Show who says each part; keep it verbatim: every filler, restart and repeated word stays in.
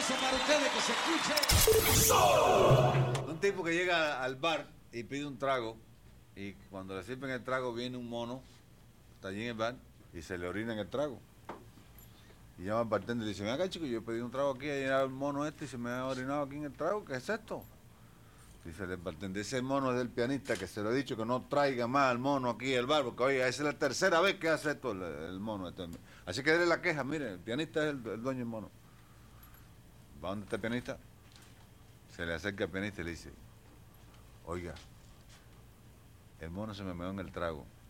Speaker 1: aplauso para ustedes que se escuche.
Speaker 2: Un tipo que llega al bar y pide un trago, y cuando le sirven el trago viene un mono, está allí en el bar, y se le orina en el trago. Y llama al bartender y le dice, ven acá, chico, yo pedí un trago aquí, y llega el mono este y se me ha orinado aquí en el trago, ¿qué es esto? Dice el bartender, ese mono es del pianista, que se lo he dicho que no traiga más al mono aquí al bar, porque oiga, esa es la tercera vez que hace esto el, el mono. Este. Así que déle la queja, mire, el pianista es el, el dueño del mono. ¿Va donde está el pianista? Se le acerca al pianista y le dice, oiga, el mono se me meó en el trago.